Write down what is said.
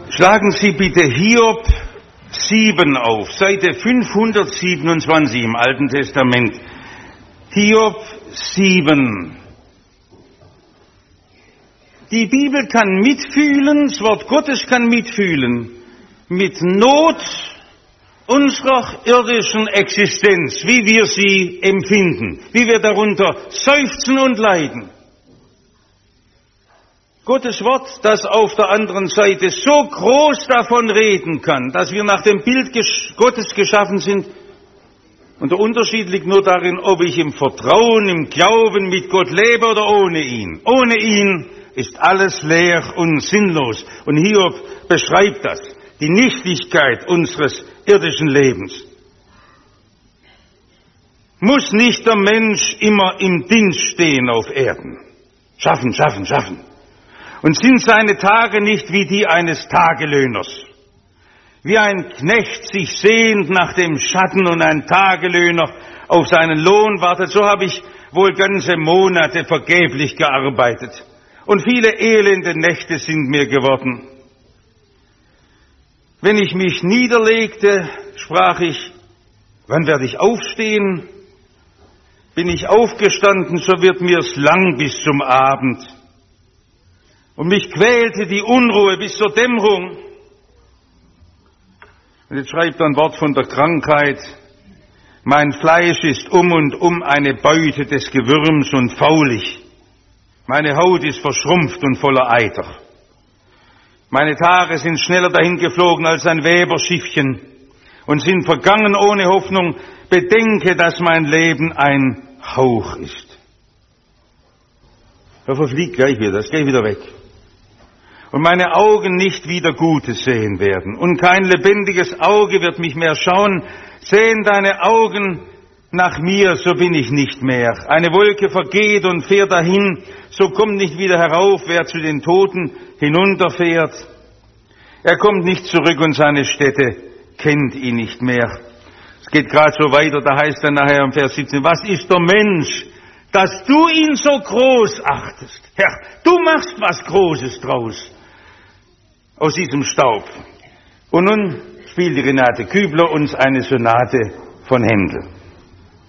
Schlagen Sie bitte Hiob 7 auf, Seite 527 im Alten Testament. Hiob 7. Die Bibel kann mitfühlen, das Wort Gottes kann mitfühlen, mit Not unserer irdischen Existenz, wie wir sie empfinden, wie wir darunter seufzen und leiden. Gottes Wort, das auf der anderen Seite so groß davon reden kann, dass wir nach dem Bild Gottes geschaffen sind. Und der Unterschied liegt nur darin, ob ich im Vertrauen, im Glauben mit Gott lebe oder ohne ihn. Ohne ihn ist alles leer und sinnlos. Und Hiob beschreibt das, die Nichtigkeit unseres irdischen Lebens. Muss nicht der Mensch immer im Dienst stehen auf Erden? Schaffen, schaffen, schaffen. Und sind seine Tage nicht wie die eines Tagelöhners? Wie ein Knecht sich sehnt nach dem Schatten und ein Tagelöhner auf seinen Lohn wartet, so habe ich wohl ganze Monate vergeblich gearbeitet. Und viele elende Nächte sind mir geworden. Wenn ich mich niederlegte, sprach ich, wann werde ich aufstehen? Bin ich aufgestanden, so wird mir's lang bis zum Abend. Und mich quälte die Unruhe bis zur Dämmerung. Und jetzt schreibt er ein Wort von der Krankheit. Mein Fleisch ist um und um eine Beute des Gewürms und faulig. Meine Haut ist verschrumpft und voller Eiter. Meine Tage sind schneller dahin geflogen als ein Weberschiffchen und sind vergangen ohne Hoffnung. Bedenke, dass mein Leben ein Hauch ist. Er verfliegt gleich wieder, das geht wieder weg. Und meine Augen nicht wieder Gutes sehen werden. Und kein lebendiges Auge wird mich mehr schauen. Sehen deine Augen nach mir, so bin ich nicht mehr. Eine Wolke vergeht und fährt dahin, so kommt nicht wieder herauf, wer zu den Toten hinunterfährt. Er kommt nicht zurück und seine Stätte kennt ihn nicht mehr. Es geht gerade so weiter, da heißt dann nachher im Vers 17, was ist der Mensch, dass du ihn so groß achtest? Herr, du machst was Großes draus aus diesem Staub. Und nun spielt die Renate Kübler uns eine Sonate von Händel.